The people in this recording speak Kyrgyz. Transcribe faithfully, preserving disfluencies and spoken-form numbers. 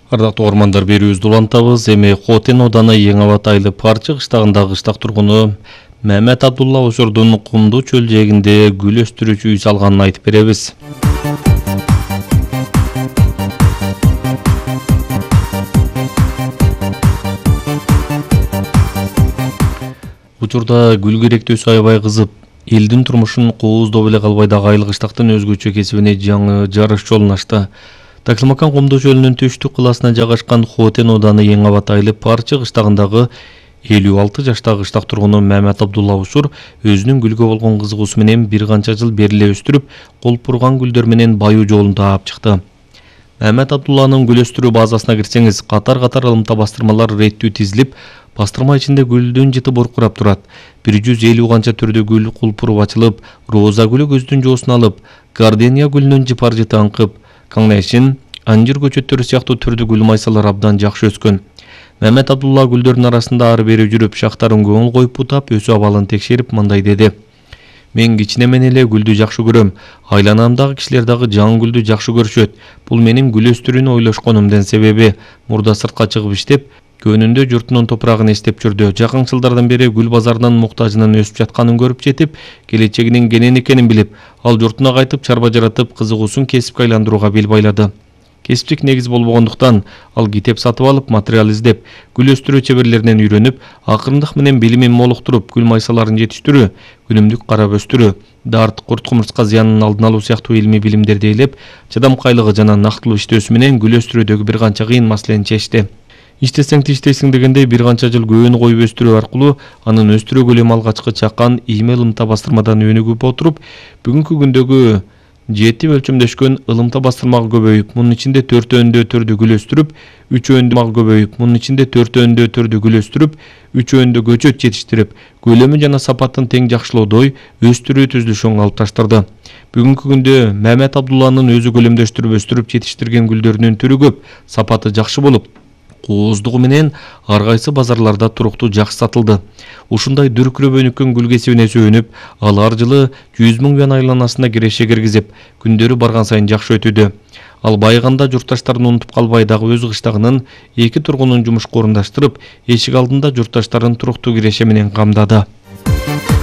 Ардактуу ормандар берүүбүздү улантабыз. Эми Хотен Оданы Эң Абатайлы Парчы кыштагындагы кыштак тургуну Мамет Абдулла Ошордун Кумду чөл жээгинде гүл өстүрүүчү үй салганын айтып беребиз. Учурда гүл керектөөсү аябай кызып, элдин турмушун кооздоп эле калбай дагы айыл кыштактын өзгөчө кесибине жаңы жарыш жолун ачты. Такилмакан Кумду чөлүнүн түштүк кыласына жайгашкан Хотен Оданы Эң Абатайлы Парчы кыштагындагы элүү алты жаштагы кыштак тургуну Мамет Абдулла Ушур өзүнүн гүлгө болгон кызыгуусу менен бир канча жыл бери эле өстүрүп, колпурган гүлдөр менен баюу жолун таап чыкты. Мамет Абдулланын гүл өстүрүү базасына кирсеңиз, катар-катар ылымта бастырмалар реттүү тизилип, бастырма ичинде гүлдүн жыты буркурап турат. бир жүз элүү канча түрдүү гүл кулпуруп ачылып, роза гүлү көздүн жоосун алып, гардения гүлүнүн жыпар жыты аңкып, каңнайшин, анжир көчөттөрү сыяктуу түрдүү гүл майсалар абдан жакшы өскөн. Мамет Абдулла гүлдөрдүн арасында ары бери жүрүп, шактарын көңүл коюп бутап, өсүү абалын текшерип мындай деди: "Мен кичинемен эле гүлдү жакшы көрөм. Айланамдагы кишилер дагы жаңы гүлдү жакшы көрүшөт. Бул менин гүл өстүрүүнү ойлошконумдун себеби. Мурда сыртка чыгып иштеп, көнүндө журтунун топурагын эстеп жүрдү. Жакын жылдардан бери гүл базарынын муктажынын өсүп жатканын көрүп жетип, келечегинин кенен экенин билип, ал журтуна кайтып чарба жаратып, кызыгуусун кесипке айландырууга бел байлады. Кесиптик негиз болбогондуктан ал китеп сатып алып, материал издеп, гүл өстүрүү чеберлеринен үйрөнүп, акырындык менен билимин молуктуруп, гүл майсаларын жетиштирүү, күнүмдүк карап өстүрүү, дарт, курт кумурска зыянын алдын алуу сыяктуу илимий билимдерди ээлеп, чыдамкайлыгы жана нактылуу иштөөсү менен гүл өстүрүүдөгү бир канча кыйын маселени чечти. Иштесең тиштейсиң дегендей бир канча жыл көөнү коюп өстүрүү аркылуу анын өстүрүү көлөмү алгачкы чакан ийме ылымта бастырмадан өнүгүп отуруп, бүгүнкү күндөгү жети өлчөмдөшкөн ылымта бастырмага көбөйүп, мунун ичинде төртөөндө түрдүү гүл өстүрүп, үчөөндө көбөйүп, мунун ичинде төртөөндө түрдүү гүл өстүрүп, үчөөндө көчөт жетиштирип, көлөмү жана сапатын тең жакшылоодой өстүрүү түзүлүшүн калыпташтырды. Бүгүнкү күндө Мамет Абдулланын өзү көлөмдөштүрүп өстүрүп жетиштирген гүлдөрүнүн түрү көп, сапаты жакшы болуп, кооздугу менен ар кайсы базарларда туруктуу жакшы сатылды. Ушундай дүркүрөп өнүккөн гүл кесибине сүйөнүп, ал ар жылы жүз миң уян айланасына киреше киргизип, күндөрү барган сайын жакшы өтүүдө. Ал байыганда журтташтарын унутуп калбай дагы өз кыштагынын эки тургунун жумушка орундаштырып, эшик алдында журтташтарын туруктуу киреше менен камдады.